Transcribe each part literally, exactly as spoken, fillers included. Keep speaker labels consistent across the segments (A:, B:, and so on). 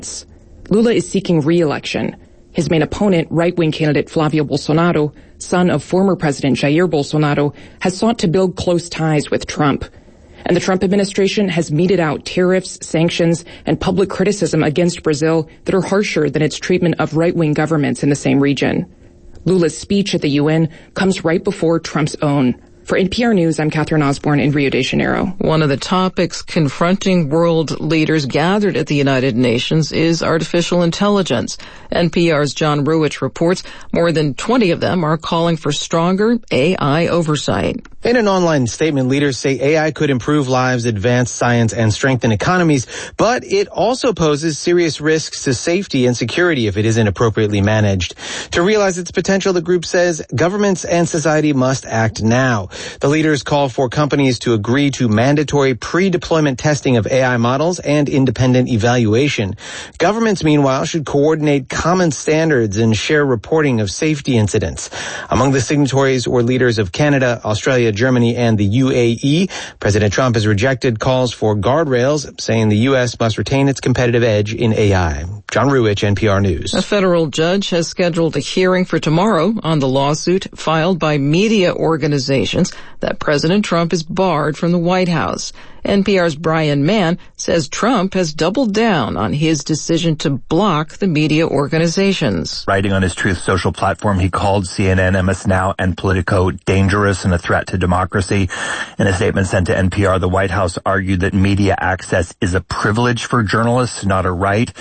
A: Lula is seeking re-election. His main opponent, right-wing candidate Flavio Bolsonaro, son of former President Jair Bolsonaro, has sought to build close ties with Trump. And the Trump administration has meted out tariffs, sanctions, and public criticism against Brazil that are harsher than its treatment of right-wing governments in the same region. Lula's speech at the U N comes right before Trump's own. For N P R News, I'm Catherine Osborne in Rio de Janeiro.
B: One of the topics confronting world leaders gathered at the United Nations is artificial intelligence. N P R's John Ruwitch reports more than twenty of them are calling for stronger A I oversight.
C: In an online statement, leaders say A I could improve lives, advance science, and strengthen economies, but it also poses serious risks to safety and security if it isn't appropriately managed. To realize its potential, the group says governments and society must act now. The leaders call for companies to agree to mandatory pre-deployment testing of A I models and independent evaluation. Governments, meanwhile, should coordinate common standards and share reporting of safety incidents. Among the signatories were leaders of Canada, Australia, Germany, and the U A E. President Trump has rejected calls for guardrails, saying the U S must retain its competitive edge in A I. John Ruwitch, N P R News.
B: A federal judge has scheduled a hearing for tomorrow on the lawsuit filed by media organizations that President Trump is barred from the White House. N P R's Brian Mann says Trump has doubled down on his decision to block the media organizations.
D: Writing on his Truth Social platform, he called C N N, M S Now, and Politico dangerous and a threat to democracy. In a statement sent to N P R, the White House argued that media access is a privilege for journalists, not a right.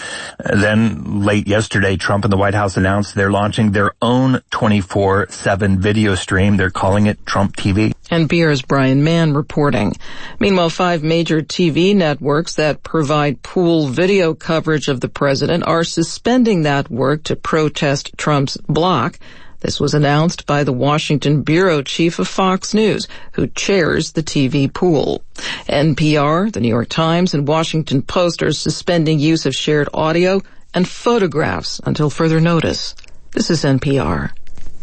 D: Then, late yesterday, Trump and the White House announced they're launching their own twenty-four seven video stream. They're calling it Trump T V.
B: N P R's Brian Mann reporting. Meanwhile, five major T V networks that provide pool video coverage of the president are suspending that work to protest Trump's block. This was announced by the Washington bureau chief of Fox News, who chairs the T V pool. N P R, the New York Times, and Washington Post are suspending use of shared audio and photographs until further notice. This is N P R.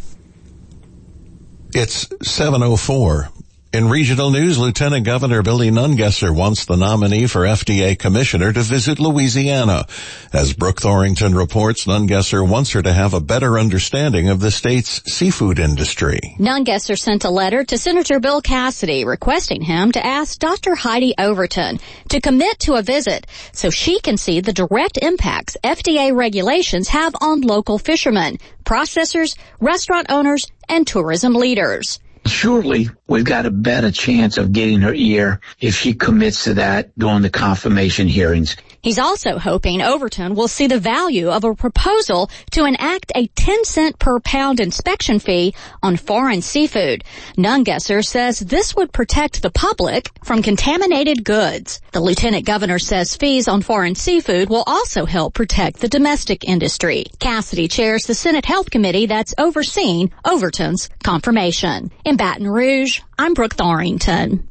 E: It's seven oh four. In regional news, Lieutenant Governor Billy Nungesser wants the nominee for F D A commissioner to visit Louisiana. As Brooke Thorington reports, Nungesser wants her to have a better understanding of the state's seafood industry.
F: Nungesser sent a letter to Senator Bill Cassidy requesting him to ask Doctor Heidi Overton to commit to a visit so she can see the direct impacts F D A regulations have on local fishermen, processors, restaurant owners, and tourism leaders.
G: Surely we've got a better chance of getting her ear if she commits to that during the confirmation hearings.
F: He's also hoping Overton will see the value of a proposal to enact a ten cent per pound inspection fee on foreign seafood. Nungesser says this would protect the public from contaminated goods. The lieutenant governor says fees on foreign seafood will also help protect the domestic industry. Cassidy chairs the Senate Health Committee that's overseeing Overton's confirmation. In Baton Rouge, I'm Brooke Thorington.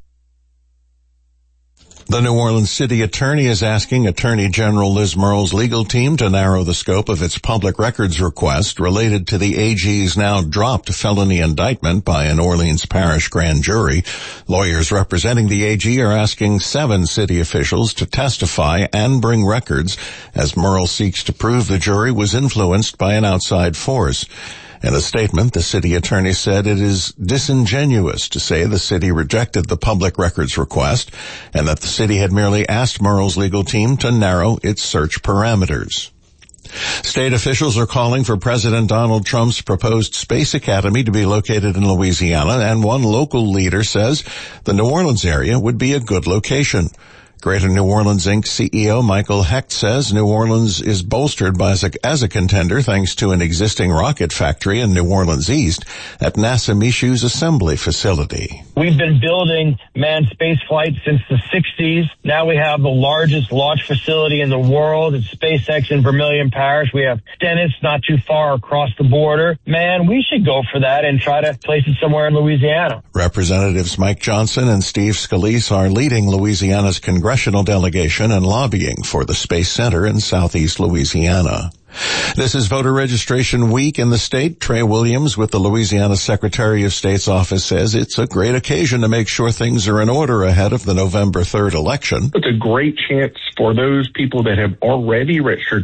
E: The New Orleans City Attorney is asking Attorney General Liz Murrell's legal team to narrow the scope of its public records request related to the A G's now dropped felony indictment by an Orleans Parish grand jury. Lawyers representing the A G are asking seven city officials to testify and bring records as Murrell seeks to prove the jury was influenced by an outside force. In a statement, the city attorney said it is disingenuous to say the city rejected the public records request and that the city had merely asked Murrell's legal team to narrow its search parameters. State officials are calling for President Donald Trump's proposed space academy to be located in Louisiana, and one local leader says the New Orleans area would be a good location. Greater New Orleans Incorporated C E O Michael Hecht says New Orleans is bolstered by as a, as a contender thanks to an existing rocket factory in New Orleans East at NASA Michou's assembly facility.
H: We've been building manned space flights since the sixties. Now we have the largest launch facility in the world. It's SpaceX in Vermilion Parish. We have Stennis not too far across the border. Man, we should go for that and try to place it somewhere in Louisiana.
E: Representatives Mike Johnson and Steve Scalise are leading Louisiana's congressional delegation and lobbying for the Space Center in southeast Louisiana. This is voter registration week in the state. Trey Williams with the Louisiana Secretary of State's office says it's a great occasion to make sure things are in order ahead of the November third election.
I: It's a great chance for those people that have already registered